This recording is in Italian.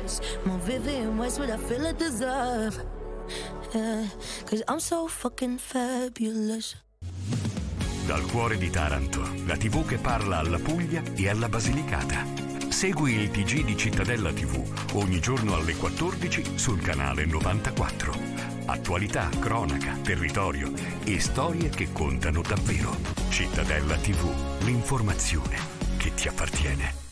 yours. More Vivian Westwood, I feel I deserve. Yeah, 'cause I'm so fucking fabulous. Dal cuore di Taranto, la TV che parla alla Puglia e alla Basilicata. Segui il TG di Cittadella TV ogni giorno alle 14 sul canale 94. Attualità, cronaca, territorio e storie che contano davvero. Cittadella TV, l'informazione che ti appartiene.